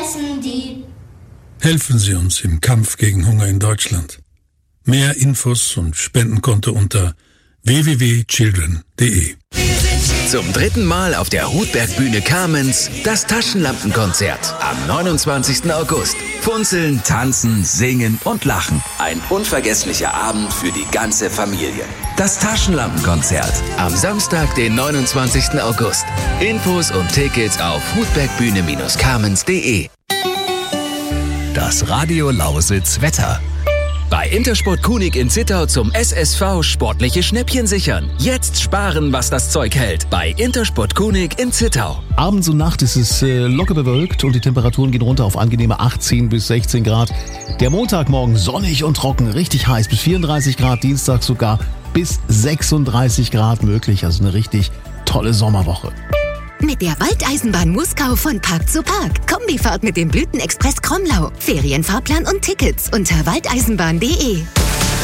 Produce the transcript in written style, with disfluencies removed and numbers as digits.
essen die? Helfen Sie uns im Kampf gegen Hunger in Deutschland. Mehr Infos und Spendenkonto unter www.children.de. Zum 3. Mal auf der Hutberg-Bühne Kamenz das Taschenlampenkonzert am 29. August. Funzeln, tanzen, singen und lachen. Ein unvergesslicher Abend für die ganze Familie. Das Taschenlampenkonzert am Samstag, den 29. August. Infos und Tickets auf hutbergbühne-kamenz.de. Das Radio Lausitz Wetter. Bei Intersport Kunig in Zittau zum SSV sportliche Schnäppchen sichern. Jetzt sparen, was das Zeug hält. Bei Intersport Kunig in Zittau. Abends und Nacht ist es locker bewölkt und die Temperaturen gehen runter auf angenehme 18 bis 16 Grad. Der Montagmorgen sonnig und trocken, richtig heiß, bis 34 Grad, Dienstag sogar bis 36 Grad möglich. Also eine richtig tolle Sommerwoche. Mit der Waldeisenbahn Muskau von Park zu Park. Kombifahrt mit dem Blütenexpress Kromlau. Ferienfahrplan und Tickets unter waldeisenbahn.de.